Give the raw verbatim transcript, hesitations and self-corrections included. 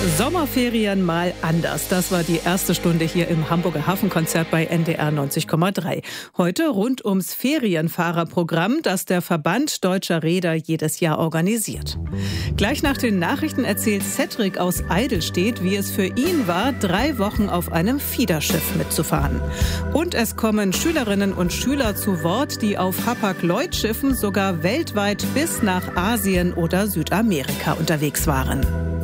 Sommerferien mal anders. Das war die erste Stunde hier im Hamburger Hafenkonzert bei N D R neunzig Komma drei. Heute rund ums Ferienfahrerprogramm, das der Verband Deutscher Reeder jedes Jahr organisiert. Gleich nach den Nachrichten erzählt Cedric aus Eidelstedt, wie es für ihn war, drei Wochen auf einem Fiederschiff mitzufahren. Und es kommen Schülerinnen und Schüler zu Wort, die auf Hapag-Lloyd-Schiffen sogar weltweit bis nach Asien oder Südamerika unterwegs waren.